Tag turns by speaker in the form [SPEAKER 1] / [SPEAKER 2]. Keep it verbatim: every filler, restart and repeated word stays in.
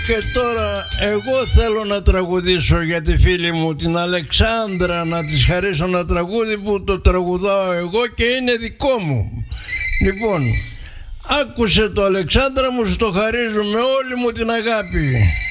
[SPEAKER 1] Και τώρα εγώ θέλω να τραγουδήσω για τη φίλη μου την Αλεξάνδρα, να της χαρίσω ένα τραγούδι που το τραγουδάω εγώ και είναι δικό μου. Λοιπόν, άκουσε το Αλεξάνδρα μου, στο χαρίζω με όλη μου την αγάπη.